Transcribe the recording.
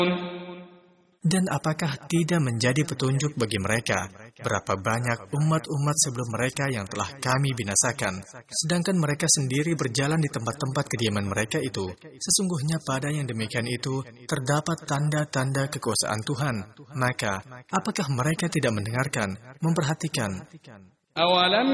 Dan apakah tidak menjadi petunjuk bagi mereka berapa banyak umat-umat sebelum mereka yang telah kami binasakan, sedangkan mereka sendiri berjalan di tempat-tempat kediaman mereka itu. Sesungguhnya pada yang demikian itu terdapat tanda-tanda kekuasaan Tuhan. Maka, apakah mereka tidak mendengarkan, memperhatikan?